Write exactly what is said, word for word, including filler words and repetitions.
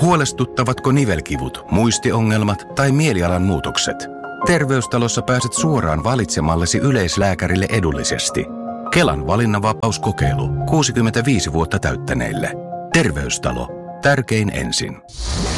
Huolestuttavatko nivelkivut, muistiongelmat tai mielialan muutokset? Terveystalossa pääset suoraan valitsemallesi yleislääkärille edullisesti. Kelan valinnanvapauskokeilu kuusikymmentäviisi vuotta täyttäneille. Terveystalo. Tärkein ensin.